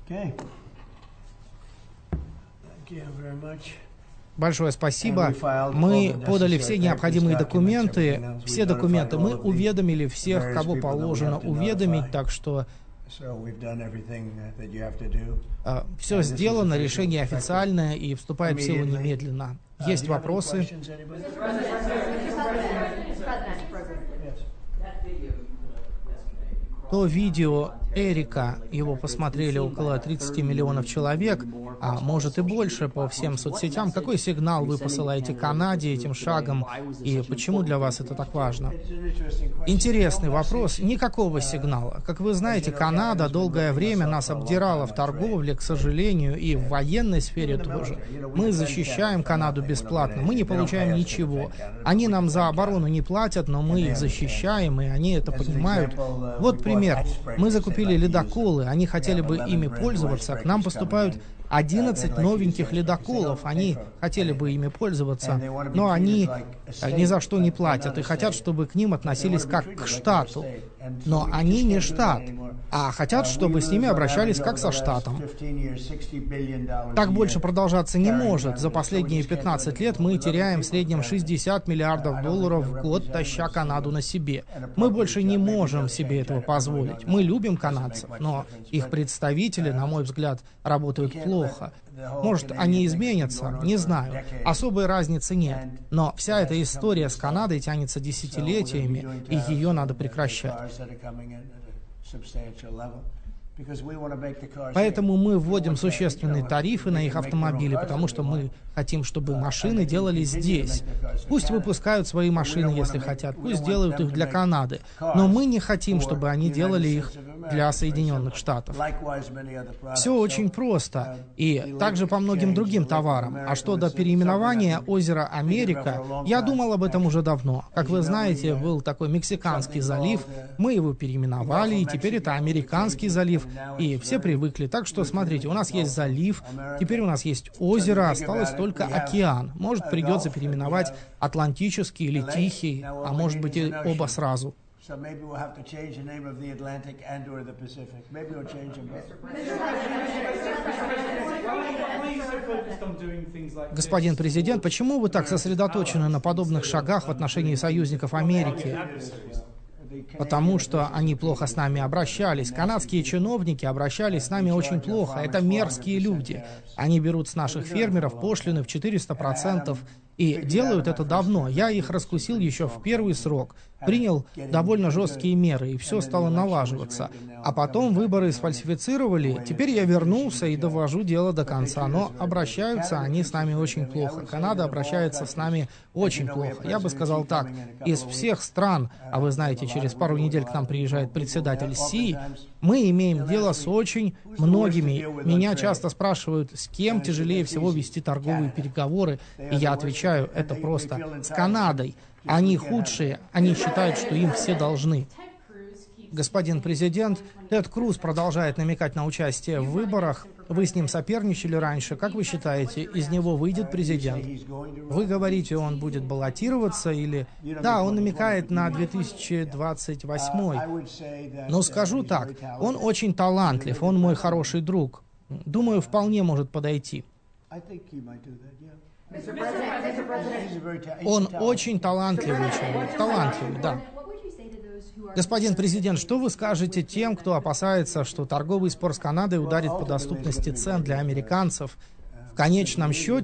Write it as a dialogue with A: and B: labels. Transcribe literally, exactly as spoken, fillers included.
A: Большое спасибо. Мы подали все необходимые документы. Все документы мы уведомили всех, кого положено уведомить, так что все сделано, решение официальное и вступает в силу немедленно. Есть вопросы? То видео Эрика, его посмотрели около тридцати миллионов человек, а может и больше по всем соцсетям. Какой сигнал вы посылаете Канаде этим шагом, и почему для вас это так важно? Интересный вопрос. Никакого сигнала. Как вы знаете, Канада долгое время нас обдирала в торговле, к сожалению, и в военной сфере тоже. Мы защищаем Канаду бесплатно, мы не получаем ничего. Они нам за оборону не платят, но мы их защищаем, и они это понимают. Вот пример. Мы закупили ледоколы, они хотели бы ими пользоваться, к нам поступают одиннадцать новеньких ледоколов, они хотели бы ими пользоваться, но они ни за что не платят и хотят, чтобы к ним относились как к штату. Но они не штат, а хотят, чтобы с ними обращались как со штатом. Так больше продолжаться не может. За последние пятнадцать лет мы теряем в среднем шестьдесят миллиардов долларов в год, таща Канаду на себе. Мы больше не можем себе этого позволить. Мы любим канадцев, но их представители, на мой взгляд, работают плохо. Может, они изменятся, не знаю. Особой разницы нет. Но вся эта история с Канадой тянется десятилетиями, и ее надо прекращать. Поэтому мы вводим существенные тарифы на их автомобили, потому что мы хотим, чтобы машины делали здесь. Пусть выпускают свои машины, если хотят, пусть делают их для Канады, но мы не хотим, чтобы они делали их для Соединенных Штатов. Все очень просто, и также по многим другим товарам. А что до переименования озера Америка, я думал об этом уже давно. Как вы знаете, был такой Мексиканский залив, мы его переименовали, и теперь это Американский залив. И все привыкли. Так что, смотрите, у нас есть залив, теперь у нас есть озеро, осталось только океан. Может, придется переименовать Атлантический или Тихий, а может быть и оба сразу. Господин президент, почему вы так сосредоточены на подобных шагах в отношении союзников Америки? Потому что они плохо с нами обращались. Канадские чиновники обращались с нами очень плохо. Это мерзкие люди. Они берут с наших фермеров пошлины в четыреста процентов и делают это давно. Я их раскусил еще в первый срок. Принял довольно жесткие меры, и все стало налаживаться. А потом выборы сфальсифицировали. Теперь я вернулся и довожу дело до конца. Но обращаются они с нами очень плохо. Канада обращается с нами очень плохо. Я бы сказал так, из всех стран, а вы знаете, через пару недель к нам приезжает председатель Си, мы имеем дело с очень многими. Меня часто спрашивают, с кем тяжелее всего вести торговые переговоры, и я отвечаю, это просто с Канадой. Они худшие, они считают, что им все должны. Господин президент, Тед Круз продолжает намекать на участие в выборах. Вы с ним соперничали раньше. Как вы считаете, из него выйдет президент? Вы говорите, он будет баллотироваться или... Да, он намекает на две тысячи двадцать восьмой. Но скажу так, он очень талантлив, он мой хороший друг. Думаю, вполне может подойти. Он очень талантливый человек. Талантливый, да. Господин президент, что вы скажете тем, кто опасается, что торговый спор с Канадой ударит по доступности цен для американцев? В конечном счете,